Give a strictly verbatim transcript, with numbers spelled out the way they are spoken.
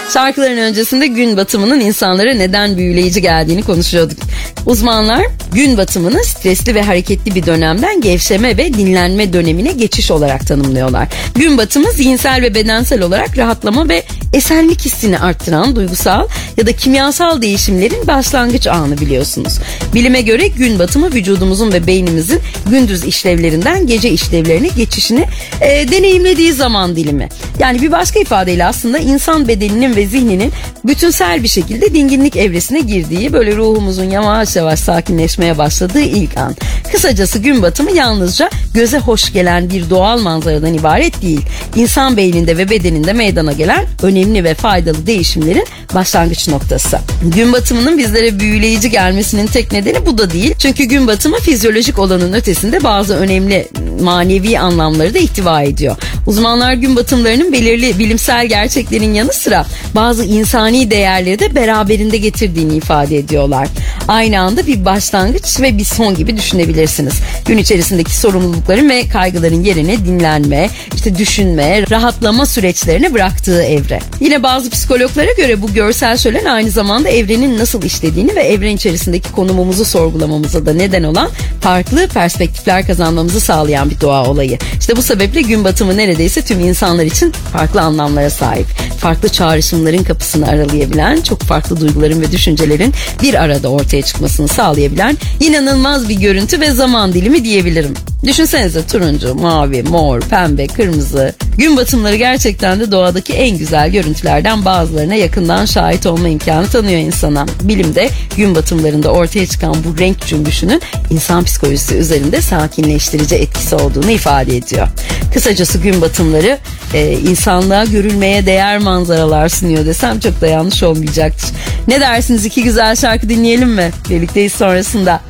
Şarkıların öncesinde gün batımının insanlara neden büyüleyici geldiğini konuşuyorduk. Uzmanlar gün batımını stresli ve hareketli bir dönemden gevşeme ve dinlenme dönemine geçiş olarak tanımlıyorlar. Gün batımı zihinsel ve bedensel olarak rahatlama ve esenlik hissini arttıran duygusal ya da kimyasal değişimlerin başlangıç anı biliyorsunuz. Bilime göre gün batımı vücudumuzun ve beynimizin gündüz işlevlerinden gece işlevlerine geçişini e, deneyimlediği zaman dilimi. Yani bir başka ifadeyle aslında insan bedeninin ve zihninin bütünsel bir şekilde dinginlik evresine girdiği, böyle ruhumuzun yavaş yavaş sakinleşmeye başladığı ilk an. Kısacası gün batımı yalnızca göze hoş gelen bir doğal manzaradan ibaret değil. İnsan beyninde ve bedeninde meydana gelen önemli ve faydalı değişimlerin başlangıç noktası. Gün batımının bizlere büyüleyici gelmesinin tek nedeni bu da değil. Çünkü gün batımı fizyolojik olanın ötesinde bazı önemli manevi anlamları da ihtiva ediyor. Uzmanlar gün batımlarının belirli bilimsel gerçeklerin yanı sıra bazı insani değerleri de beraberinde getirdiğini ifade ediyorlar. Aynı anda bir başlangıç ve bir son gibi düşünebilirsiniz. Gün içerisindeki sorumlulukların ve kaygıların yerine dinlenme, işte düşünme, rahatlama süreçlerini bıraktığı evre. Yine bazı psikologlara göre bu görsel şölen aynı zamanda evrenin nasıl işlediğini ve evren içerisindeki konumumuzu sorgulamamıza da neden olan farklı perspektifler kazanmamızı sağlayan bir doğa olayı. İşte bu sebeple gün batımı neredeyse tüm insanlar için farklı anlamlara sahip. Farklı çağrışımların kapısını aralayabilen, çok farklı duyguların ve düşüncelerin bir arada ortaya çıkmasını sağlayabilen inanılmaz bir görüntü ve zaman dilimi diyebilirim. Düşünsenize turuncu, mavi, mor, pembe, kırmızı. Gün batımları gerçekten de doğadaki en güzel görüntülerden bazılarına yakından şahit olma imkanı tanıyor insana. Bilimde gün batımlarında ortaya çıkan bu renk cümbüşünün insan psikolojisi üzerinde sakinleştirici etkisi olduğunu ifade ediyor. Kısacası gün batımları e, insanlığa görülmeye değer manzaralar sunuyor desem çok da yanlış olmayacaktır. Ne dersiniz, iki güzel şarkı dinleyelim mi? Birlikteyiz sonrasında.